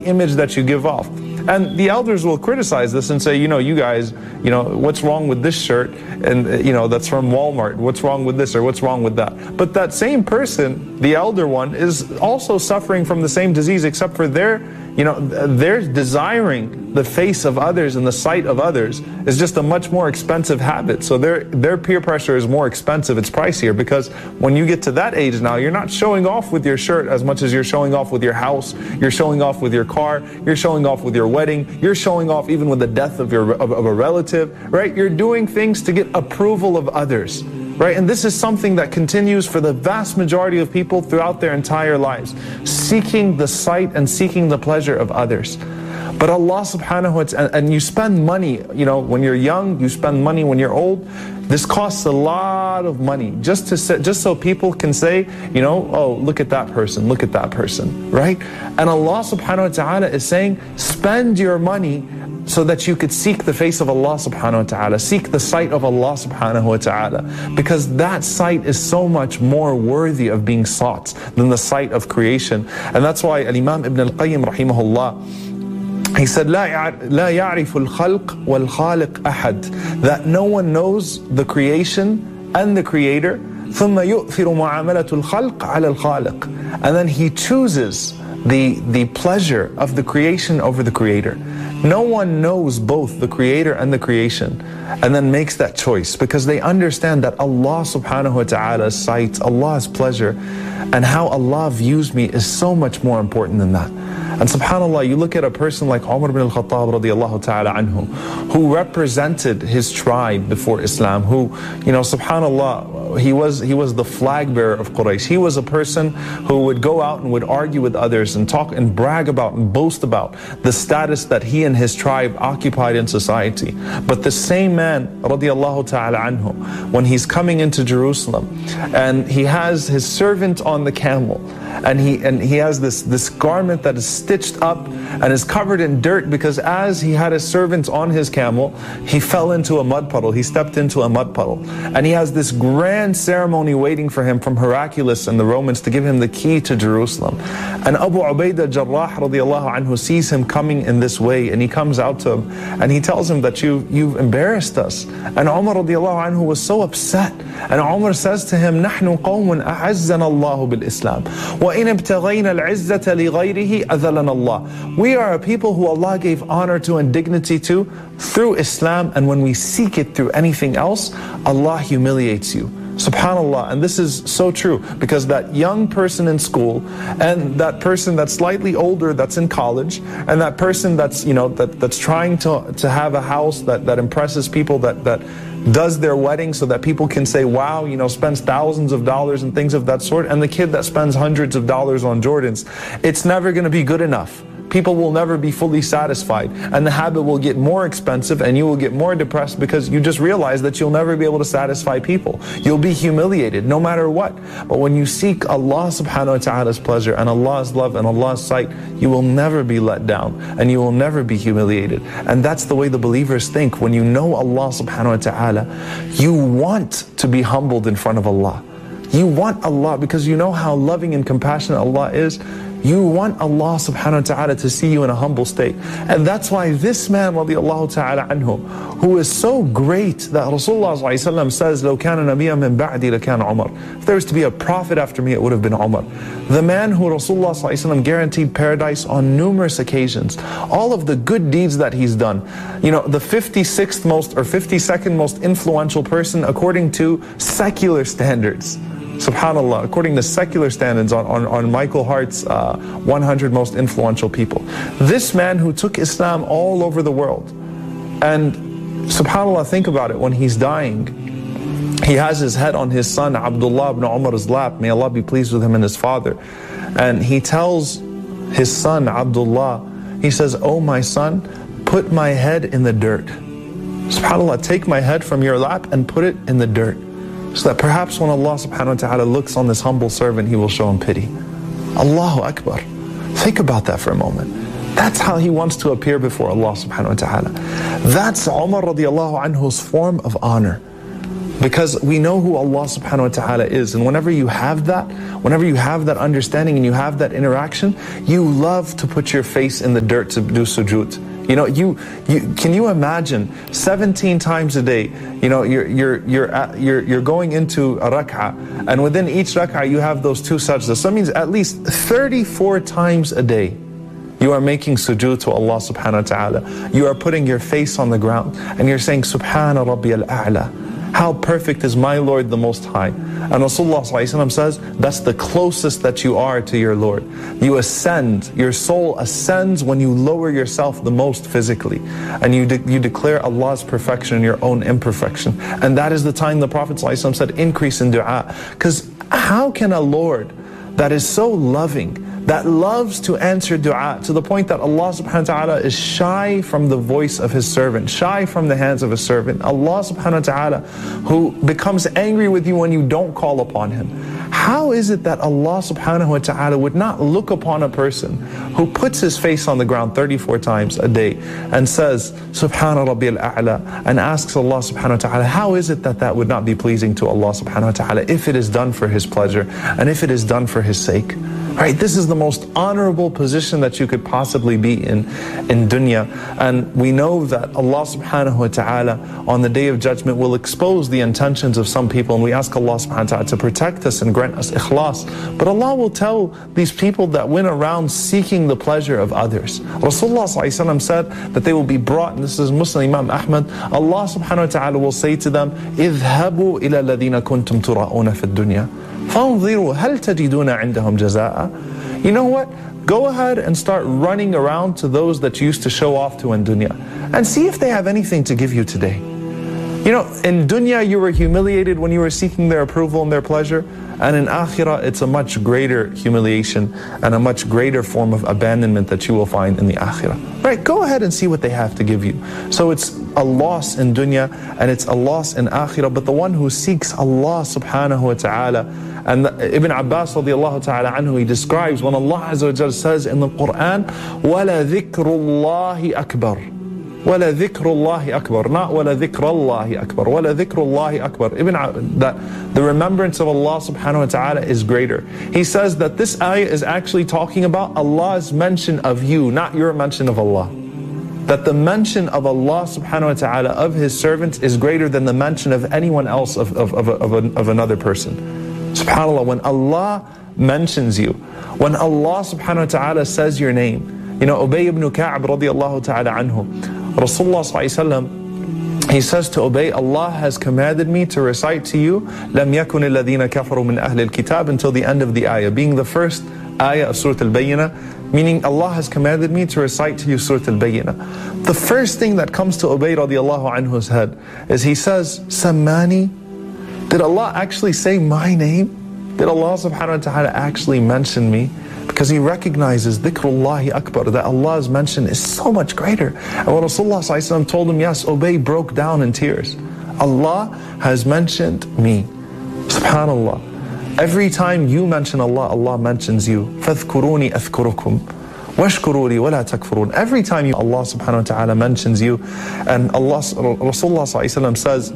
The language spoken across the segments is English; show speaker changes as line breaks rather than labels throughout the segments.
image that you give off. And the elders will criticize this and say, you guys, what's wrong with this shirt? And, that's from Walmart. What's wrong with this or what's wrong with that? But that same person, the elder one, is also suffering from the same disease, except for they're desiring the face of others and the sight of others is just a much more expensive habit. So their peer pressure is more expensive. It's pricier, because when you get to that age now, you're not showing off with your shirt as much as you're showing off with your house. You're showing off with your car. You're showing off with your wedding. You're showing off even with the death of a relative, right? You're doing things to get approval of others, right? And this is something that continues for the vast majority of people throughout their entire lives, seeking the sight and seeking the pleasure of others. But Allah subhanahu wa ta'ala, and you spend money, when you're young, you spend money when you're old. This costs a lot of money just so people can say, oh, look at that person, right? And Allah subhanahu wa ta'ala is saying, spend your money so that you could seek the face of Allah subhanahu wa ta'ala, seek the sight of Allah subhanahu wa ta'ala, because that sight is so much more worthy of being sought than the sight of creation. And that's why Imam Ibn al-Qayyim rahimahullah, he said, لا يعرف الخلق والخالق أحد, that no one knows the creation and the creator. ثم يؤثر معاملة الخلق على الخالق, and then he chooses the pleasure of the creation over the creator. No one knows both the creator and the creation and then makes that choice, because they understand that Allah subhanahu wa ta'ala's sight, Allah's pleasure, and how Allah views me is so much more important than that. And subhanAllah, you look at a person like Umar ibn al-Khattab radiallahu ta'ala anhu, who represented his tribe before Islam, who, subhanAllah, he was the flag bearer of Quraysh. He was a person who would go out and would argue with others and talk and brag about and boast about the status that he and his tribe occupied in society. But the same man, radiallahu ta'ala anhu, when he's coming into Jerusalem and he has his servant on the camel, and he has this garment that is stitched up and is covered in dirt, because as he had his servants on his camel, he fell into a mud puddle. He stepped into a mud puddle. And he has this grand ceremony waiting for him from Heraclius and the Romans to give him the key to Jerusalem. And Abu Ubaidah Jarrah radiallahu anhu sees him coming in this way, and he comes out to him and he tells him that you've embarrassed us. And Umar radiallahu anhu was so upset. And Umar says to him, نحن قوم أعزنا الله بالإسلام وإن ابتغينا العزة لغيره أذلنا الله. We are a people who Allah gave honor to and dignity to through Islam, and when we seek it through anything else, Allah humiliates you. SubhanAllah. And this is so true, because that young person in school, and that person that's slightly older that's in college, and that person that's that's trying to have a house that impresses people, that does their wedding so that people can say, wow, spends thousands of dollars and things of that sort, and the kid that spends hundreds of dollars on Jordans, it's never going to be good enough. People will never be fully satisfied, and the habit will get more expensive, and you will get more depressed, because you just realize that you'll never be able to satisfy people. You'll be humiliated no matter what. But when you seek Allah subhanahu wa ta'ala's pleasure and Allah's love and Allah's sight, you will never be let down and you will never be humiliated. And that's the way the believers think. When you know Allah subhanahu wa ta'ala, you want to be humbled in front of Allah. You want Allah, because you know how loving and compassionate Allah is. You want Allah subhanahu wa ta'ala to see you in a humble state. And that's why this man radiallahu ta'ala anhu, who is so great that Rasulullah says, لو كان نبيا من بعدي لكان عمر. If there was to be a prophet after me, it would have been Umar. The man who Rasulullah guaranteed paradise on numerous occasions. All of the good deeds that he's done. The 56th most or 52nd most influential person according to secular standards. SubhanAllah, according to secular standards on Michael Hart's 100 most influential people. This man who took Islam all over the world. And SubhanAllah, think about it, when he's dying, he has his head on his son Abdullah ibn Umar's lap, may Allah be pleased with him and his father. And he tells his son Abdullah, he says, oh my son, put my head in the dirt. SubhanAllah, take my head from your lap and put it in the dirt, so that perhaps when Allah subhanahu wa ta'ala looks on this humble servant, He will show him pity. Allahu Akbar. Think about that for a moment. That's how he wants to appear before Allah subhanahu wa ta'ala. That's Umar radiallahu anhu's form of honor. Because we know who Allah subhanahu wa ta'ala is. And whenever you have that understanding and you have that interaction, you love to put your face in the dirt to do sujood. You know, can you imagine 17 times a day, you know, you're going into a rak'ah, and within each rak'ah you have those two sajdas. So that means at least 34 times a day you are making sujood to Allah subhanahu wa ta'ala. You are putting your face on the ground and you're saying, Subhana Rabbi al-A'la. How perfect is my Lord the Most High. And Rasulullah says, that's the closest that you are to your Lord. You ascend, your soul ascends when you lower yourself the most physically. And you declare Allah's perfection in your own imperfection. And that is the time the Prophet said, increase in dua. Because how can a Lord that is so loving, that loves to answer dua to the point that Allah subhanahu wa ta'ala is shy from the voice of His servant, shy from the hands of His servant. Allah subhanahu wa ta'ala who becomes angry with you when you don't call upon Him. How is it that Allah subhanahu wa ta'ala would not look upon a person who puts his face on the ground 34 times a day and says, Subhana Rabbi al-A'la, and asks Allah subhanahu wa ta'ala, how is it that that would not be pleasing to Allah subhanahu wa ta'ala if it is done for His pleasure and if it is done for His sake? Right, this is the most honorable position that you could possibly be in dunya. And we know that Allah subhanahu wa ta'ala on the Day of Judgment will expose the intentions of some people, and we ask Allah subhanahu wa ta'ala to protect us and grant us ikhlas. But Allah will tell these people that went around seeking the pleasure of others. Rasulullah said that they will be brought, and this is Muslim Imam Ahmad, Allah subhanahu wa ta'ala will say to them, اذهبوا إلى الذين كنتم تراؤون في الدنيا فانظروا هل تجدون عندهم جزاء. You know what? Go ahead and start running around to those that you used to show off to in dunya and see if they have anything to give you today. You know, in dunya you were humiliated when you were seeking their approval and their pleasure, and in akhirah it's a much greater humiliation and a much greater form of abandonment that you will find in the akhirah. Right, go ahead and see what they have to give you. So it's a loss in dunya and it's a loss in akhirah, but the one who seeks Allah subhanahu wa ta'ala, and Ibn Abbas radiallahu ta'ala anhu, he describes when Allah Azza wa Jal says in the Quran, وَلَا ذِكْرُ اللَّهِ أَكْبَرُ. وَلَا ذِكْرُ اللَّهِ أَكْبَرُ. Not وَلَا ذِكْرَ اللَّهِ أَكْبَرُ. وَلَا ذِكْرُ اللَّهِ أَكْبَرُ. That the remembrance of Allah subhanahu wa ta'ala is greater. He says that this ayah is actually talking about Allah's mention of you, not your mention of Allah. That the mention of Allah subhanahu wa ta'ala of His servants is greater than the mention of anyone else of another person. SubhanAllah, when Allah mentions you, when Allah subhanahu wa ta'ala says your name, you know, Ubay ibn Ka'b radiallahu ta'ala anhu, Rasulullah sallallahu alayhi wa sallam, he says to Ubay, Allah has commanded me to recite to you لَمْ يَكُنِ الَّذِينَ كَفَرُوا مِنْ أَهْلِ الْكِتَابِ until the end of the ayah, being the first ayah of Surah Al-Bayyinah, meaning Allah has commanded me to recite to you Surah Al-Bayyinah. The first thing that comes to Ubay radiallahu anhu's head is he says, Sammani? Did Allah actually say my name? Did Allah subhanahu wa ta'ala actually mention me? Because he recognizes dhikrullahi akbar, that Allah's mention is so much greater. And when Rasulullah told him, yes, Ubay broke down in tears. Allah has mentioned me. SubhanAllah. Every time you mention Allah, Allah mentions you. فَاذْكُرُونِي أَذْكُرُكُمْ وَاشْكُرُوا لِي وَلَا تَكْفُرُونَ. Every time Allah subhanahu wa ta'ala mentions you, and Rasulullah says,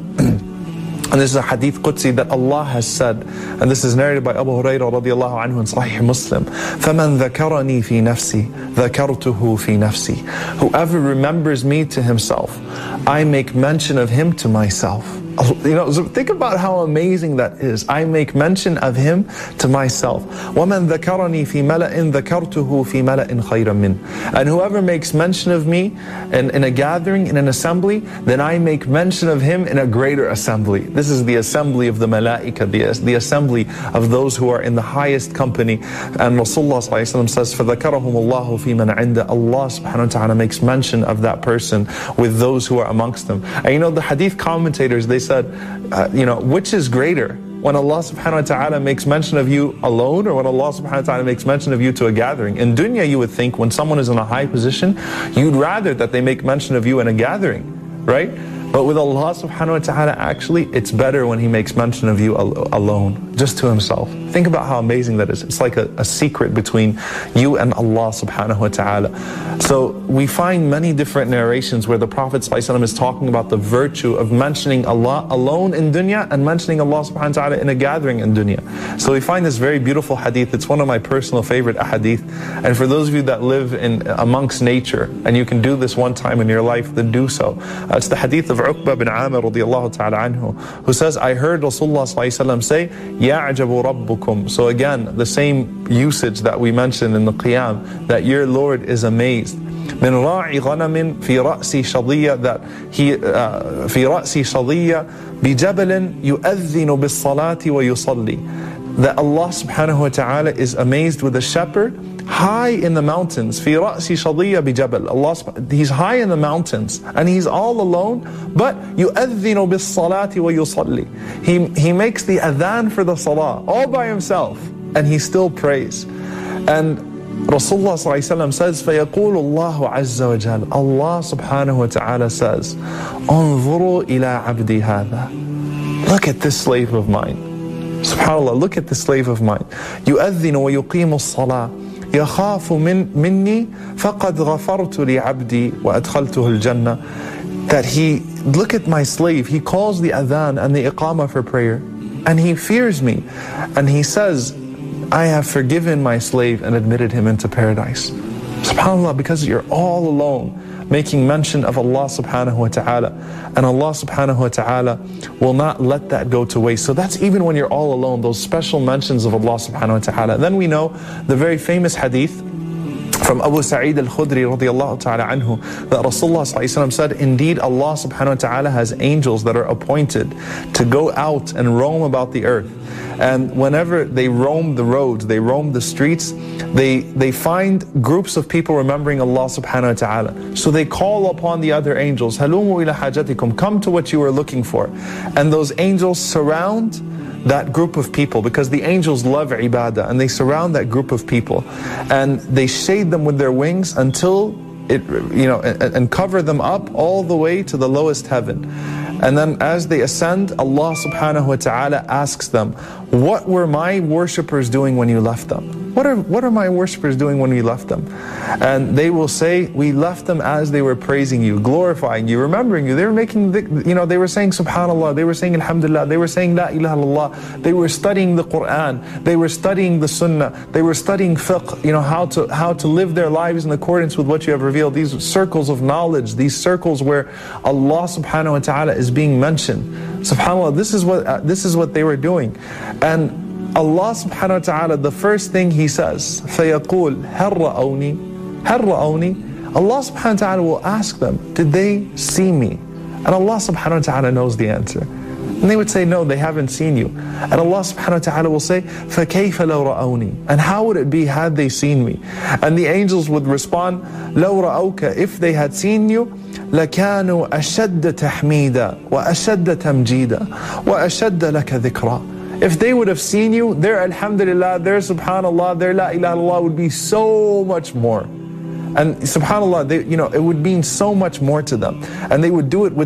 and this is a hadith Qudsi that Allah has said, and this is narrated by Abu Hurairah radiallahu anhu in Sahih Muslim, فَمَنْ ذَكَرَنِي فِي نَفْسِي ذَكَرْتُهُ فِي نَفْسِي. Whoever remembers me to himself, I make mention of him to myself. You know, so think about how amazing that is. I make mention of him to myself. وَمَنْ ذَكَرَنِي فِي مَلَإٍ ذَكَرْتُهُ فِي مَلَإٍ خَيْرًا مِّنْ. And whoever makes mention of me in a gathering, in an assembly, then I make mention of him in a greater assembly. This is the assembly of the malaika, the assembly of those who are in the highest company. And Rasulullah says, فَذَكَرَهُمُ اللَّهُ فِي مَنْ عِنْدَ. Allah subhanahu wa ta'ala makes mention of that person with those who are amongst them. And you know, the hadith commentators, they said, you know, which is greater? When Allah subhanahu wa ta'ala makes mention of you alone, or when Allah subhanahu wa ta'ala makes mention of you to a gathering? In dunya, you would think when someone is in a high position, you'd rather that they make mention of you in a gathering, right? But with Allah subhanahu wa ta'ala, actually, it's better when He makes mention of you alone, just to Himself. Think about how amazing that is. It's like a secret between you and Allah subhanahu wa ta'ala. So we find many different narrations where the Prophet ﷺ is talking about the virtue of mentioning Allah alone in dunya and mentioning Allah subhanahu wa ta'ala in a gathering in dunya. So we find this very beautiful hadith. It's one of my personal favorite hadith. And for those of you that live amongst nature and you can do this one time in your life, then do so. It's the hadith of Uqba bin Amir radiyallahu ta'ala anhu, who says, I heard Rasulullah ﷺ say, Ya'jabu rabbukum. So again, the same usage that we mentioned in the Qiyam, that your Lord is amazed. من راعي غنم في رأس شظية, that he في رأس شظية بجبل يؤذن بالصلاة ويصلي. That Allah subhanahu wa ta'ala is amazed with a shepherd high in the mountains. في رأس شظية بجبل. Allah, he's high in the mountains and he's all alone, but يؤذن بالصلاة ويصلي. He makes the adhan for the salah all by himself and he still prays. And Rasulullah ﷺ says, فَيَقُولُ اللَّهُ عَزَّ وَجَلَ. Allah subhanahu wa ta'ala says, انظُرُوا إِلَىٰ عَبْدِي هَذَا. Look at this slave of mine. SubhanAllah, look at this slave of mine. يُؤَذِّنُ وَيُقِيمُ الصَّلَاةِ يَخَافُ مِنِّي فَقَدْ غَفَرْتُ لِعَبْدِي وَأَدْخَلْتُهُ الْجَنَّةِ. That he, look at my slave, he calls the adhan and the iqamah for prayer, and he fears me, and he says, I have forgiven my slave and admitted him into paradise. SubhanAllah, because you're all alone making mention of Allah subhanahu wa ta'ala, and Allah subhanahu wa ta'ala will not let that go to waste. So that's even when you're all alone, those special mentions of Allah subhanahu wa ta'ala. Then we know the very famous hadith from Abu Sa'id al-Khudri radiyallahu ta'ala anhu, that Rasulullah said, indeed Allah subhanahu wa ta'ala has angels that are appointed to go out and roam about the earth. And whenever they roam the roads, they roam the streets, they find groups of people remembering Allah subhanahu wa ta'ala. So they call upon the other angels, Halumu ila hajatikum, come to what you are looking for. And those angels surround that group of people, because the angels love ibadah, and they surround that group of people and they shade them with their wings until it, and cover them up all the way to the lowest heaven. And then as they ascend, Allah subhanahu wa ta'ala asks them, what were my worshippers doing when you left them? What are my worshippers doing when we left them? And they will say, we left them as they were praising you, glorifying you, remembering you. They were making, they were saying subhanallah, they were saying alhamdulillah, they were saying la ilaha illallah, they were studying the Quran, they were studying the sunnah, they were studying fiqh, how to live their lives in accordance with what you have revealed. These circles of knowledge, these circles where Allah subhanahu wa ta'ala is being mentioned. SubhanAllah, this is what they were doing. And Allah subhanahu wa ta'ala, the first thing He says, فَيَقُولْ هَلْ رَأَوْنِي هَلْ رَأَوْنِي. Allah subhanahu wa ta'ala will ask them, did they see me? And Allah subhanahu wa ta'ala knows the answer. And they would say, no, they haven't seen you. And Allah subhanahu wa ta'ala will say, فَكَيْفَ لَوْ رَأَوْنِي. And how would it be had they seen me? And the angels would respond, لَوْ رَأَوْكَ. If they had seen you, لَكَانُوا أَشَدَّ تَحْمِيدًا وَأَشَدَّ تَمْجِيدًا وَأَشَدَّ لَكَ ذِكْرًا. If they would have seen you, their alhamdulillah, their subhanallah, their la ilaha illallah would be so much more. And subhanallah, it would mean so much more to them. And they would do it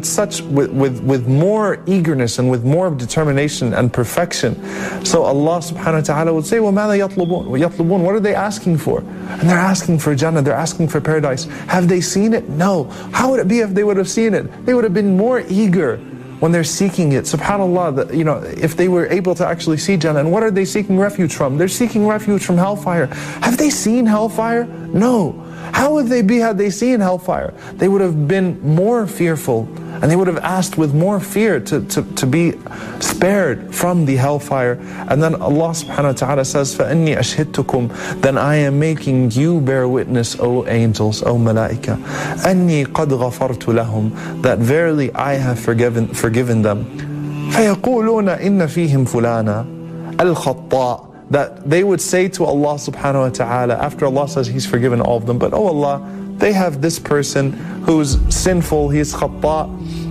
with more eagerness and with more determination and perfection. So Allah subhanahu wa ta'ala would say, وَمَاذَا يَطْلُبُونَ. What are they asking for? And they're asking for Jannah, they're asking for paradise. Have they seen it? No. How would it be if they would have seen it? They would have been more eager when they're seeking it. SubhanAllah, if they were able to actually see Jannah. And what are they seeking refuge from? They're seeking refuge from hellfire. Have they seen hellfire? No. How would they be had they seen hellfire? They would have been more fearful, and they would have asked with more fear to be spared from the hellfire. And then Allah subhanahu wa ta'ala says, فَأَنِّي أَشْهِدْتُكُمْ. Then I am making you bear witness, O angels, O malaika, أَنِّي قَدْ غَفَرْتُ لَهُمْ. That verily I have forgiven them. فَيَقُولُونَ إِنَّ فِيهِمْ فُلَانًا الْخَطَّاء. That they would say to Allah subhanahu wa ta'ala, after Allah says He's forgiven all of them, but oh Allah, they have this person who's sinful, he's khatta.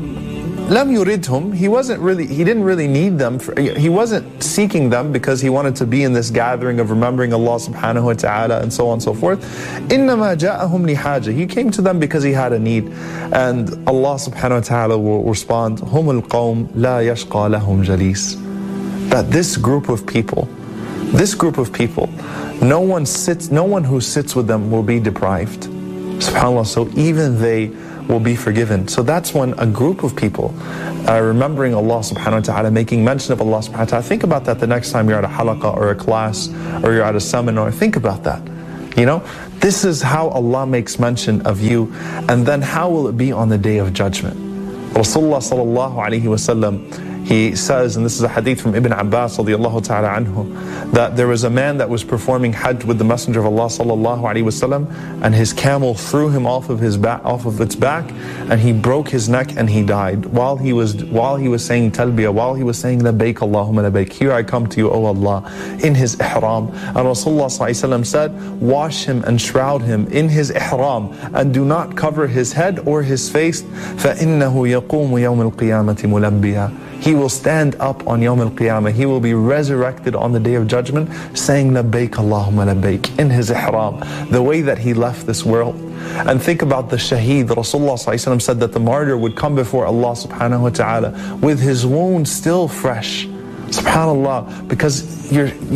Lam yuridhum, he didn't really need them. He wasn't seeking them because he wanted to be in this gathering of remembering Allah subhanahu wa ta'ala and so on and so forth. Innama ja'ahum lihaja. He came to them because he had a need. And Allah subhanahu wa ta'ala will respond, humul qawm la yashqa lahum jalis. That this group of people, This group of people, no one who sits with them will be deprived. SubhanAllah, so even they will be forgiven. So that's when a group of people remembering Allah subhanahu wa ta'ala, making mention of Allah subhanahu wa ta'ala. Think about that the next time you're at a halaqah or a class or you're at a seminar. Think about that. You know, this is how Allah makes mention of you, and then how will it be on the Day of Judgment? Rasulullah sallallahu alayhi wa sallam, he says, and this is a hadith from Ibn Abbas radiyallahu ta'ala anhu, that there was a man that was performing Hajj with the Messenger of Allah sallallahu alayhi wa sallam, and his camel threw him off of its back, and he broke his neck and he died while he was saying talbiyah, while he was saying labbaik Allahumma labbaik, here I come to you, O Allah, in his ihram. And Rasulullah sallallahu alayhi wa sallam said, wash him and shroud him in his ihram, and do not cover his head or his face, فَإِنَّهُ يَقُومُ يَوْمَ الْقِيَامَةِ مُلَبِّيًا. He will stand up on Yawm al-Qiyamah. He will be resurrected on the Day of Judgment saying labbaik Allahumma labbaik in his ihram, the way that he left this world. And think about the shaheed. Rasulullah said that the martyr would come before Allah subhanahu wa ta'ala with his wound still fresh. SubhanAllah, because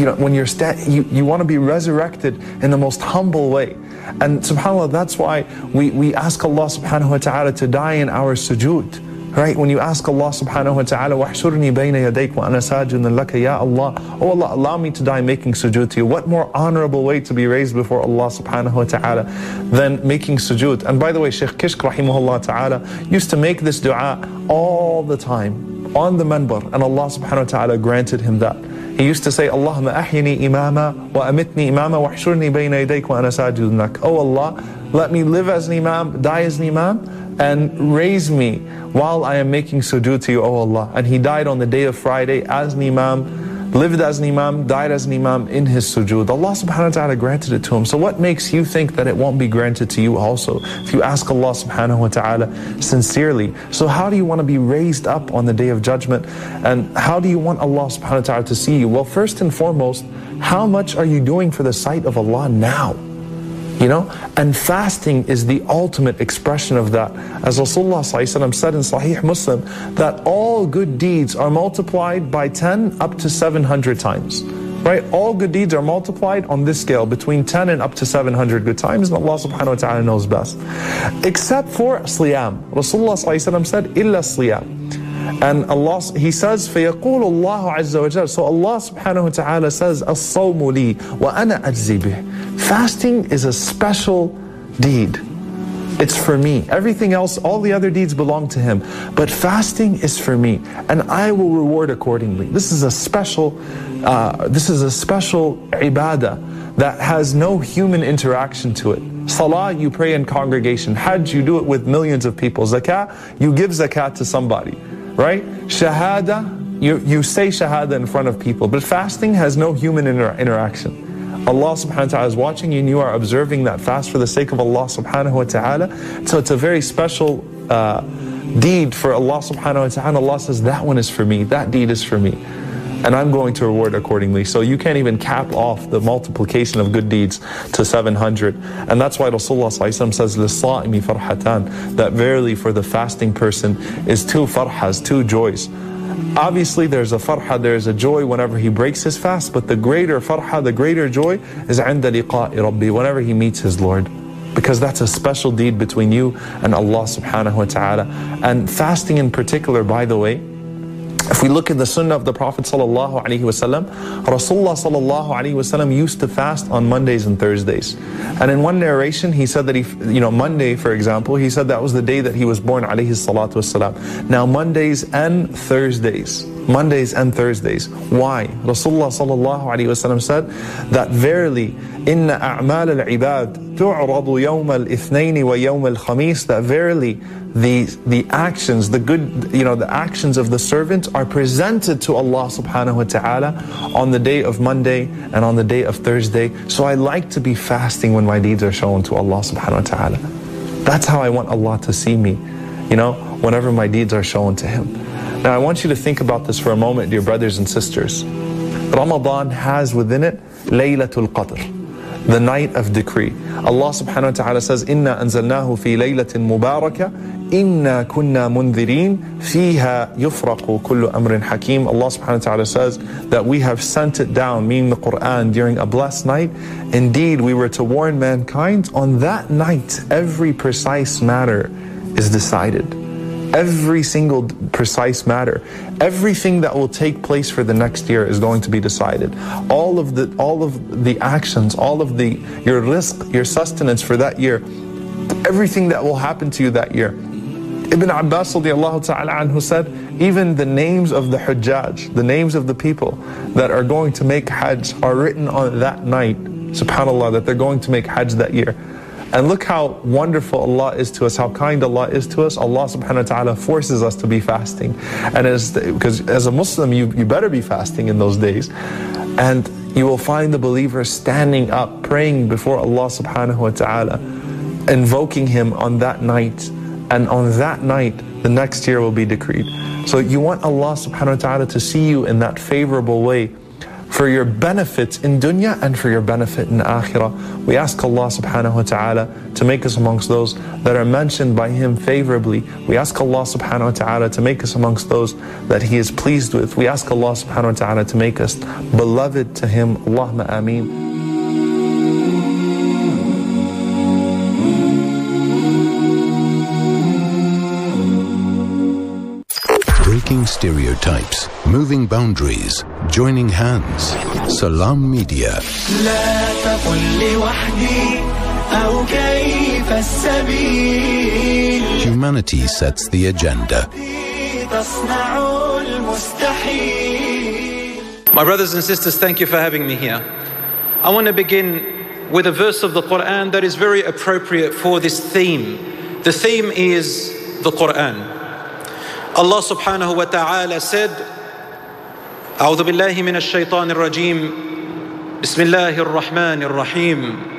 you want to be resurrected in the most humble way. And SubhanAllah, that's why we ask Allah subhanahu wa ta'ala to die in our sujood. Right? When you ask Allah subhanahu wa ta'ala, وَحْشُرْنِي بَيْنَ يَدَيْكَ وَأَنَا سَاجِدٌ لَكَ يَا Allah. Oh Allah, allow me to die making sujood to you. What more honorable way to be raised before Allah subhanahu wa ta'ala than making sujood? And by the way, Shaykh Kishk rahimahullah ta'ala used to make this dua all the time on the manbar, and Allah subhanahu wa ta'ala granted him that. He used to say, Allahumma ahyini imama wa amitni imama wa hshurni bayna yadayk wa ana sajidun lak. Oh Allah, let me live as an imam, die as an imam, and raise me while I am making sujood to you, O Allah. And he died on the day of Friday as an imam, lived as an imam, died as an imam in his sujood. Allah subhanahu wa ta'ala granted it to him. So what makes you think that it won't be granted to you also if you ask Allah subhanahu wa ta'ala sincerely? So how do you want to be raised up on the Day of Judgment? And how do you want Allah subhanahu wa ta'ala to see you? Well, first and foremost, how much are you doing for the sight of Allah now? You know, and fasting is the ultimate expression of that. As Rasulullah said in Sahih Muslim, that all good deeds are multiplied by 10 up to 700 times. Right? All good deeds are multiplied on this scale between 10 and up to 700 good times, and Allah subhanahu wa ta'ala knows best. Except for Siyam. Rasulullah said, Illa Siyam. And Allah, He says, فَيَقُولُ اللَّهُ عَزَّ وَجَلَّ. So Allah subhanahu wa ta'ala says, الصَّوْمُ لِي وَأَنَا أَجْزِي بِهِ. Fasting is a special deed. It's for me. Everything else, all the other deeds belong to Him. But fasting is for me, and I will reward accordingly. This is a special ibadah that has no human interaction to it. Salah, you pray in congregation. Hajj, you do it with millions of people. Zakah, you give zakat to somebody. Right? Shahada, you say shahada in front of people. But fasting has no human interaction. Allah subhanahu wa ta'ala is watching you, and you are observing that fast for the sake of Allah subhanahu wa ta'ala. So it's a very special deed for Allah subhanahu wa ta'ala. Allah says, that one is for me, that deed is for me, and I'm going to reward accordingly. So you can't even cap off the multiplication of good deeds to 700. And that's why Rasulullah says, لِلصَّائِمِ فَرْحَتَانِ, that verily for the fasting person is two farhas, two joys. Obviously there's a farha, there's a joy whenever he breaks his fast, but the greater farha, the greater joy is عند لقاء ربي, whenever he meets his Lord. Because that's a special deed between you and Allah subhanahu wa ta'ala. And fasting in particular, by the way, if we look at the sunnah of the Prophet sallallahu alaihi wasallam, Rasulullah sallallahu alaihi wasallam used to fast on Mondays and Thursdays. And in one narration, he said that Monday, for example, he said that was the day that he was born alayhi salatu wasalam. Now Mondays and Thursdays. Why? Rasulullah sallallahu alaihi wasallam said that verily, inna a'mal al-ibad tu'radu yawm al-ithnain wa yawm al-khamis, that verily the actions, the actions of the servant are presented to Allah subhanahu wa ta'ala on the day of Monday and on the day of Thursday. So I like to be fasting when my deeds are shown to Allah subhanahu wa ta'ala. That's how I want Allah to see me, whenever my deeds are shown to Him. Now I want you to think about this for a moment, dear brothers and sisters. Ramadan has within it Laylatul Qadr. the night of decree. Allah subhanahu wa ta'ala says, إِنَّا أَنزَلْنَاهُ فِي لَيْلَةٍ مُبَارَكَةٍ إِنَّا كُنَّا مُنذِرِينَ فِيهَا يُفْرَقُ كُلُّ أَمْرٍ حَكِيمٍ. Allah subhanahu wa ta'ala says that we have sent it down, meaning the Quran, during a blessed night. Indeed, we were to warn mankind. On that night, every precise matter is decided. Every single precise matter, everything that will take place for the next year is going to be decided. All of the actions, all of your risk, your sustenance for that year, everything that will happen to you that year. Ibn Abbas radiallahu ta'ala anhu said, even the names of the Hujjaj, the names of the people that are going to make Hajj are written on that night, subhanAllah, that they're going to make Hajj that year. And look how wonderful Allah is to us, how kind Allah is to us. Allah subhanahu wa ta'ala forces us to be fasting. And because as a Muslim, you better be fasting in those days. And you will find the believer standing up, praying before Allah subhanahu wa ta'ala, invoking Him on that night. And on that night, the next year will be decreed. So you want Allah subhanahu wa ta'ala to see you in that favorable way, for your benefit in dunya and for your benefit in akhirah. We ask Allah subhanahu wa ta'ala to make us amongst those that are mentioned by Him favorably. We ask Allah subhanahu wa ta'ala to make us amongst those that He is pleased with. We ask Allah subhanahu wa ta'ala to make us beloved to Him. Allahumma ameen.
Breaking stereotypes, moving boundaries, joining hands. Salam Media. Humanity sets the agenda.
My brothers and sisters, thank you for having me here. I want to begin with a verse of the Quran that is very appropriate for this theme. The theme is the Quran. Allah subhanahu wa ta'ala said, أعوذ بالله من الشيطان الرجيم بسم الله الرحمن الرحيم